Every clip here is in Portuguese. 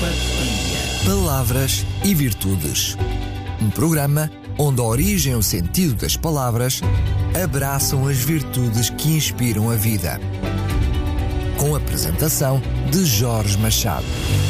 Palavras e Virtudes. Um programa onde a origem e o sentido das palavras abraçam as virtudes que inspiram a vida. Com a apresentação de Jorge Machado.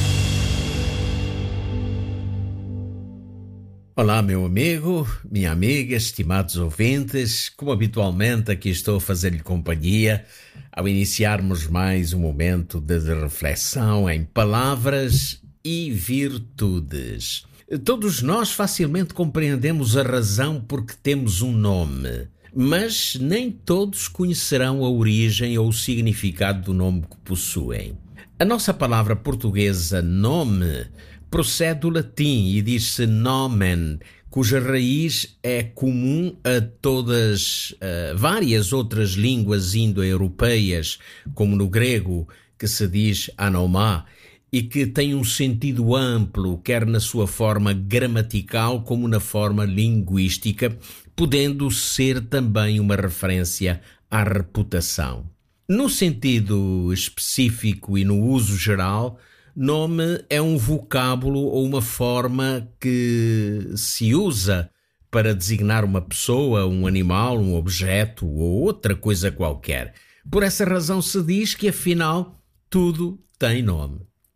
Olá, meu amigo, minha amiga, estimados ouvintes. Como habitualmente, aqui estou a fazer-lhe companhia ao iniciarmos mais um momento de reflexão em palavras e virtudes. Todos nós facilmente compreendemos a razão por que temos um nome, mas nem todos conhecerão a origem ou o significado do nome que possuem. A nossa palavra portuguesa nome procede do latim e diz-se nomen, cuja raiz é comum a todas várias outras línguas indo-europeias, como no grego, que se diz anomá, e que tem um sentido amplo, quer na sua forma gramatical como na forma linguística, podendo ser também uma referência à reputação. No sentido específico e no uso geral, nome é um vocábulo ou uma forma que se usa para designar uma pessoa, um animal, um objeto ou outra coisa qualquer. Por essa razão se diz que, afinal, tudo tem nome.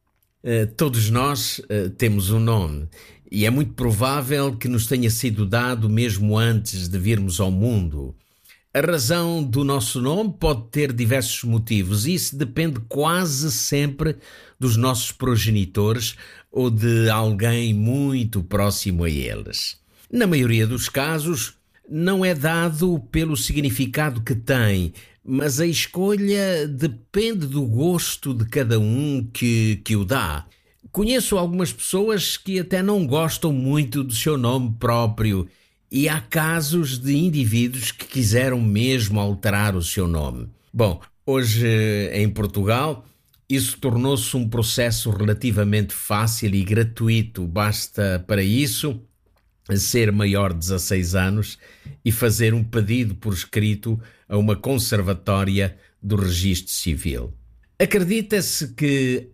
Todos nós temos um nome e é muito provável que nos tenha sido dado mesmo antes de virmos ao mundo. A razão do nosso nome pode ter diversos motivos e isso depende quase sempre dos nossos progenitores ou de alguém muito próximo a eles. Na maioria dos casos, não é dado pelo significado que tem, mas a escolha depende do gosto de cada um que o dá. Conheço algumas pessoas que até não gostam muito do seu nome próprio e há casos de indivíduos que quiseram mesmo alterar o seu nome. Bom, hoje em Portugal isso tornou-se um processo relativamente fácil e gratuito. Basta para isso ser maior de 16 anos e fazer um pedido por escrito a uma conservatória do Registro Civil. Acredita-se que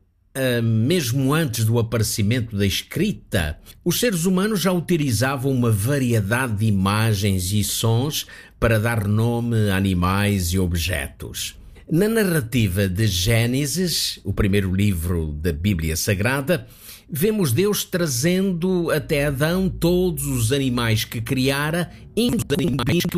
mesmo antes do aparecimento da escrita, os seres humanos já utilizavam uma variedade de imagens e sons para dar nome a animais e objetos. Na narrativa de Gênesis, o primeiro livro da Bíblia Sagrada, vemos Deus trazendo até Adão todos os animais que criara, incluindo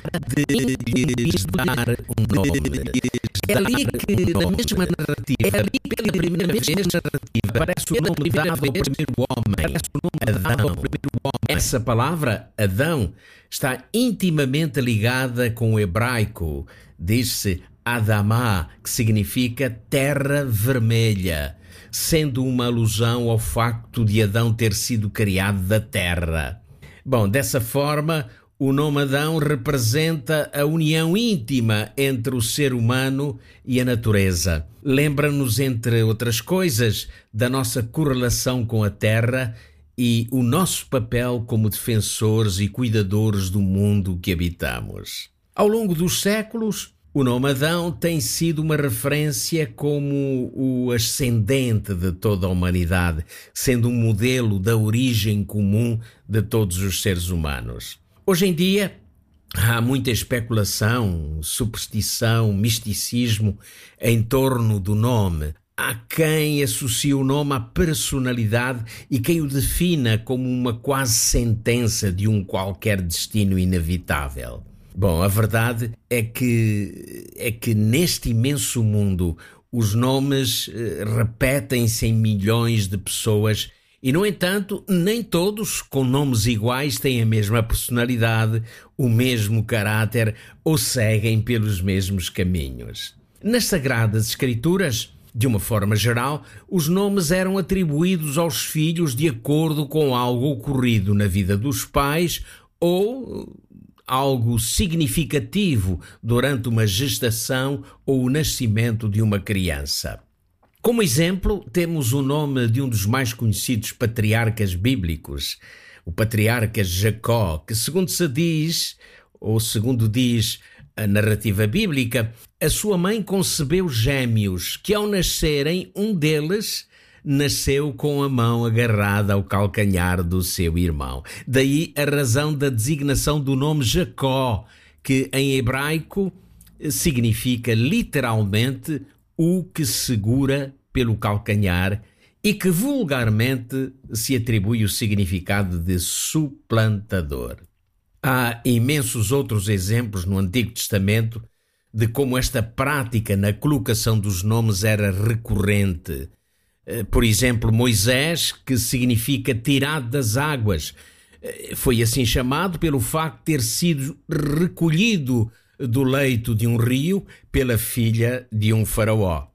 de lhes dar um nome. É ali que, na mesma narrativa, pela primeira vez na narrativa, aparece o nome dado ao primeiro homem, Adão. Essa palavra, Adão, está intimamente ligada com o hebraico. Diz-se Adamá, que significa terra vermelha, sendo uma alusão ao facto de Adão ter sido criado da terra. Bom, dessa forma, o nome Adão representa a união íntima entre o ser humano e a natureza. Lembra-nos, entre outras coisas, da nossa correlação com a terra e o nosso papel como defensores e cuidadores do mundo que habitamos. Ao longo dos séculos, o nome Adão tem sido uma referência como o ascendente de toda a humanidade, sendo um modelo da origem comum de todos os seres humanos. Hoje em dia, há muita especulação, superstição, misticismo em torno do nome. Há quem associe o nome à personalidade e quem o defina como uma quase sentença de um qualquer destino inevitável. Bom, a verdade é que neste imenso mundo os nomes repetem-se em milhões de pessoas e, no entanto, nem todos com nomes iguais têm a mesma personalidade, o mesmo caráter ou seguem pelos mesmos caminhos. Nas Sagradas Escrituras, de uma forma geral, os nomes eram atribuídos aos filhos de acordo com algo ocorrido na vida dos pais ou algo significativo durante uma gestação ou o nascimento de uma criança. Como exemplo, temos o nome de um dos mais conhecidos patriarcas bíblicos, o patriarca Jacó, que segundo diz a narrativa bíblica, a sua mãe concebeu gêmeos, que ao nascerem um deles nasceu com a mão agarrada ao calcanhar do seu irmão. Daí a razão da designação do nome Jacó, que em hebraico significa literalmente o que segura pelo calcanhar e que vulgarmente se atribui o significado de suplantador. Há imensos outros exemplos no Antigo Testamento de como esta prática na colocação dos nomes era recorrente. Por exemplo, Moisés, que significa tirado das águas, foi assim chamado pelo facto de ter sido recolhido do leito de um rio pela filha de um faraó.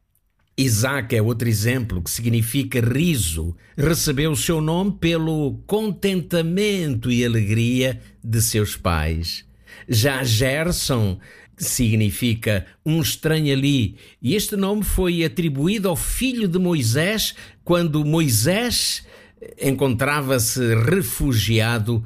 Isaac é outro exemplo, que significa riso. Recebeu o seu nome pelo contentamento e alegria de seus pais. Já Gerson significa um estranho ali, e este nome foi atribuído ao filho de Moisés quando Moisés encontrava-se refugiado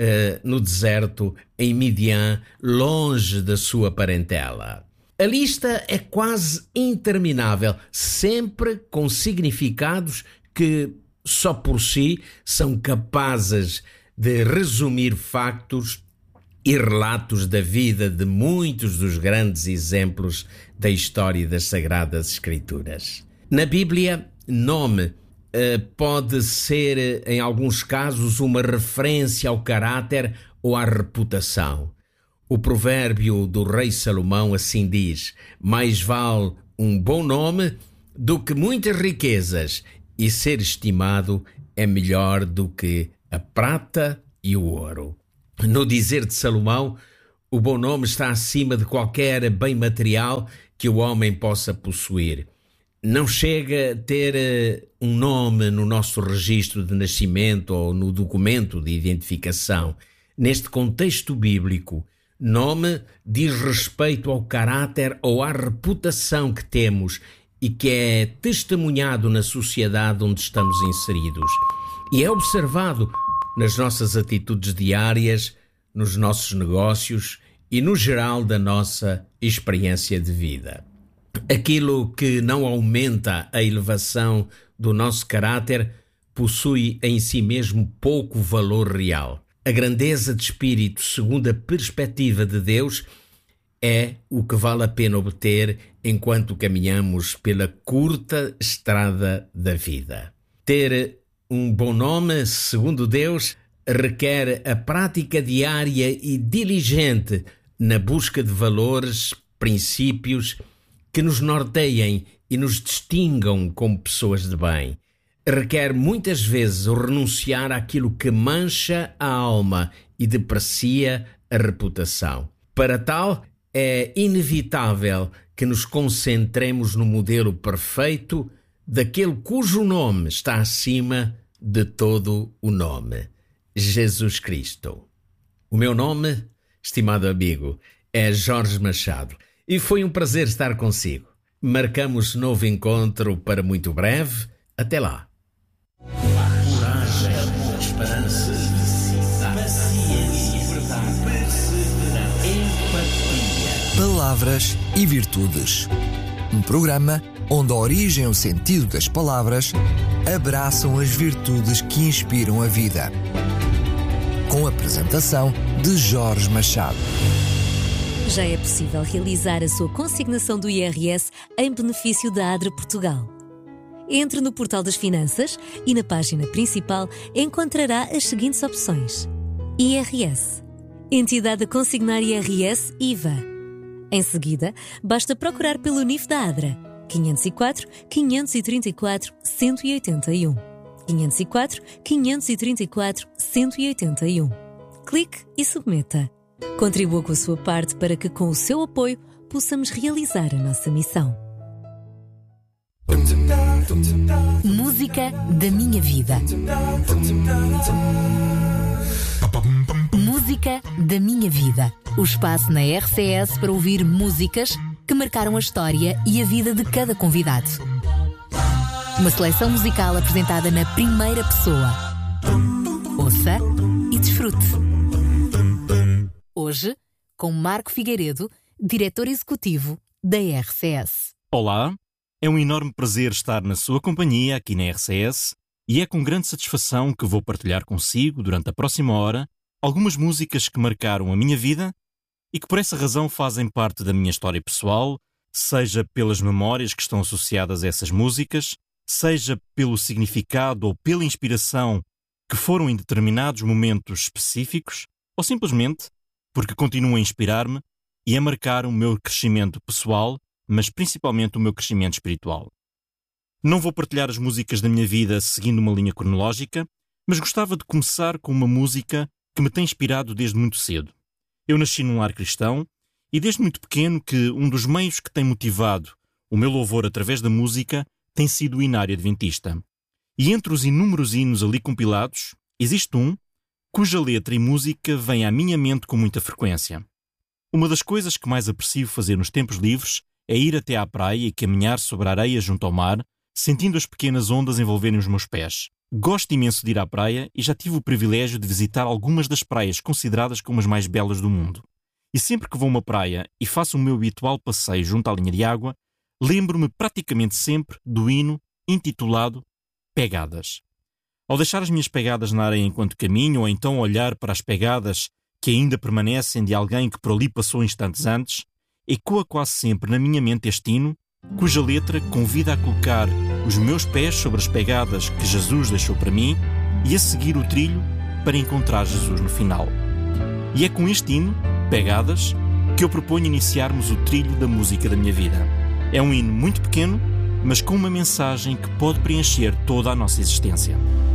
no deserto em Midian, longe da sua parentela. A lista é quase interminável, sempre com significados que só por si são capazes de resumir factos e relatos da vida de muitos dos grandes exemplos da história das Sagradas Escrituras. Na Bíblia, nome pode ser, em alguns casos, uma referência ao caráter ou à reputação. O provérbio do rei Salomão assim diz: mais vale um bom nome do que muitas riquezas, e ser estimado é melhor do que a prata e o ouro. No dizer de Salomão, o bom nome está acima de qualquer bem material que o homem possa possuir. Não chega a ter um nome no nosso registro de nascimento ou no documento de identificação. Neste contexto bíblico, nome diz respeito ao caráter ou à reputação que temos e que é testemunhado na sociedade onde estamos inseridos. E é observado nas nossas atitudes diárias, nos nossos negócios e no geral da nossa experiência de vida. Aquilo que não aumenta a elevação do nosso caráter possui em si mesmo pouco valor real. A grandeza de espírito, segundo a perspectiva de Deus, é o que vale a pena obter enquanto caminhamos pela curta estrada da vida. Ter um bom nome, segundo Deus, requer a prática diária e diligente na busca de valores, princípios que nos norteiem e nos distingam como pessoas de bem. Requer muitas vezes o renunciar àquilo que mancha a alma e deprecia a reputação. Para tal, é inevitável que nos concentremos no modelo perfeito daquele cujo nome está acima de todo o nome: Jesus Cristo. O meu nome, estimado amigo, é Jorge Machado e foi um prazer estar consigo. Marcamos novo encontro para muito breve. Até lá. Coragem, esperança, paciência, perseverança, empatia. Palavras e Virtudes. Um programa onde a origem e o sentido das palavras abraçam as virtudes que inspiram a vida. Com a apresentação de Jorge Machado. Já é possível realizar a sua consignação do IRS em benefício da ADRA Portugal. Entre no portal das finanças e na página principal encontrará as seguintes opções: IRS, entidade a consignar IRS IVA. Em seguida, basta procurar pelo NIF da ADRA 504 534 181. 504 534 181. Clique e submeta. Contribua com a sua parte para que, com o seu apoio, possamos realizar a nossa missão. Música da minha vida. Música da minha vida. O espaço na RCS para ouvir músicas que marcaram a história e a vida de cada convidado. Uma seleção musical apresentada na primeira pessoa. Ouça e desfrute. Hoje, com Marco Figueiredo, diretor executivo da RCS. Olá, É um enorme prazer estar na sua companhia aqui na RCS e é com grande satisfação que vou partilhar consigo, durante a próxima hora, algumas músicas que marcaram a minha vida e que por essa razão fazem parte da minha história pessoal, seja pelas memórias que estão associadas a essas músicas, seja pelo significado ou pela inspiração que foram em determinados momentos específicos, ou simplesmente porque continuam a inspirar-me e a marcar o meu crescimento pessoal, mas principalmente o meu crescimento espiritual. Não vou partilhar as músicas da minha vida seguindo uma linha cronológica, mas gostava de começar com uma música que me tem inspirado desde muito cedo. Eu nasci num lar cristão e desde muito pequeno que um dos meios que tem motivado o meu louvor através da música tem sido o hinário adventista. E entre os inúmeros hinos ali compilados, existe um cuja letra e música vêm à minha mente com muita frequência. Uma das coisas que mais aprecio fazer nos tempos livres é ir até à praia e caminhar sobre a areia junto ao mar, sentindo as pequenas ondas envolverem os meus pés. Gosto imenso de ir à praia e já tive o privilégio de visitar algumas das praias consideradas como as mais belas do mundo. E sempre que vou a uma praia e faço o meu habitual passeio junto à linha de água, lembro-me praticamente sempre do hino intitulado Pegadas. Ao deixar as minhas pegadas na areia enquanto caminho, ou então olhar para as pegadas que ainda permanecem de alguém que por ali passou instantes antes, ecoa quase sempre na minha mente este hino, cuja letra convida a colocar os meus pés sobre as pegadas que Jesus deixou para mim e a seguir o trilho para encontrar Jesus no final. E é com este hino, Pegadas, que eu proponho iniciarmos o trilho da música da minha vida. É um hino muito pequeno, mas com uma mensagem que pode preencher toda a nossa existência.